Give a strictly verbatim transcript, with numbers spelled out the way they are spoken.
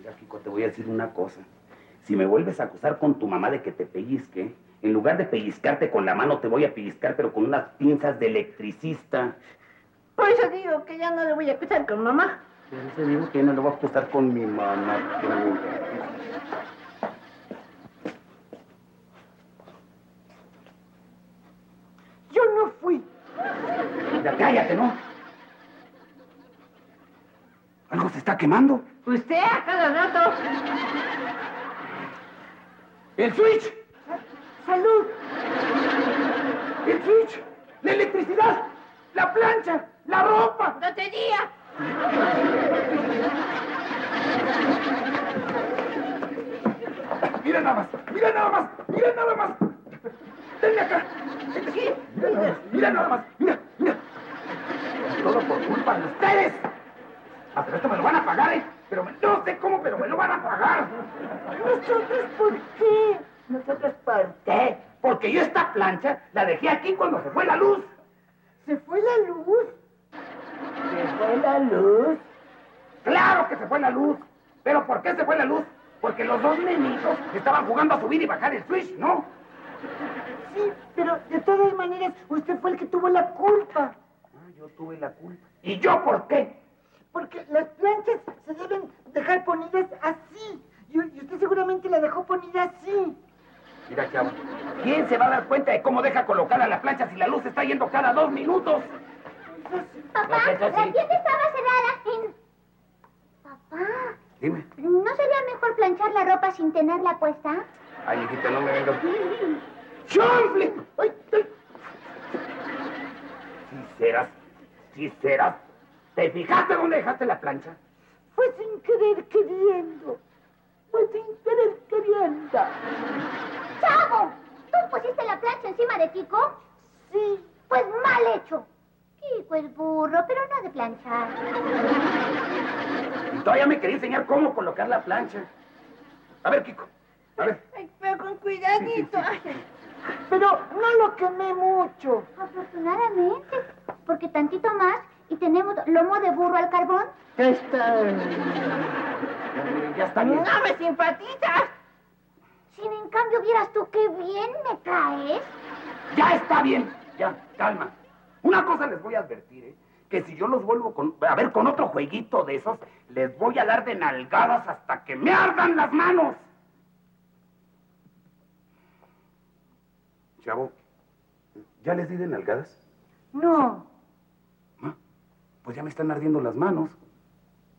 Mira, Kiko, te voy a decir una cosa. Si me vuelves a acusar con tu mamá de que te pellizque, en lugar de pellizcarte con la mano, te voy a pellizcar, pero con unas pinzas de electricista. Por eso digo que ya no le voy a acusar con mamá. Por eso digo que ya no le voy a acusar con mi mamá. Yo no fui. Ya cállate, ¿no? Algo se está quemando. Usted a cada rato. ¡El switch! ¡Salud! ¡El switch! ¡La electricidad! ¡La plancha! ¡La ropa! ¡Lotería! ¡Mira nada más! ¡Mira nada más! ¡Mira nada más! ¡Denme acá! ¿Qué? ¡Mira nada más! ¡Mira nada más! ¡Mira! ¡Mira! Todo por culpa de ustedes. Ah, pero esto me lo van a pagar, ¿eh? Pero me, no sé cómo, pero me lo van a pagar. ¿Nosotros por qué? ¿Nosotros por qué? Porque yo esta plancha la dejé aquí cuando se fue la luz. ¿Se fue la luz? ¿Se fue la luz? ¡Claro que se fue la luz! ¿Pero por qué se fue la luz? Porque los dos nenitos estaban jugando a subir y bajar el switch, ¿no? Sí, pero de todas maneras, usted fue el que tuvo la culpa. Ah, yo tuve la culpa. ¿Y yo por qué? Porque las planchas se deben dejar ponidas así. Y, y usted seguramente la dejó ponida así. Mira, chavo, ¿quién se va a dar cuenta de cómo deja colocada la plancha si la luz está yendo cada dos minutos? Papá, Pues eso sí. la tienda estaba cerrada. En... Papá, Dime. ¿no sería mejor planchar la ropa sin tenerla puesta? Ay, hijita, no me vengas. ¡Chanfle! ¡Ay, ay! Si serás, si serás. ¿Te fijaste dónde dejaste la plancha? Fue sin querer queriendo. Fue sin querer queriendo. ¡Chavo! ¿Tú pusiste la plancha encima de Kiko? Sí. Pues mal hecho. Kiko es burro, pero no de planchar. Y todavía me quería enseñar cómo colocar la plancha. A ver, Kiko. A ver. Ay, pero con cuidadito. Sí, sí, sí. Ay, pero no lo quemé mucho. Afortunadamente, porque tantito más y tenemos lomo de burro al carbón. Ya está. Ya está bien. ¡No me simpatizas! Si en cambio vieras tú qué bien me caes. Ya está bien. Ya, calma. Una cosa les voy a advertir, ¿eh? Que si yo los vuelvo con, a ver con otro jueguito de esos, les voy a dar de nalgadas hasta que me ardan las manos. Chavo, ¿ya les di de nalgadas? No. ¿Ah? Pues ya me están ardiendo las manos.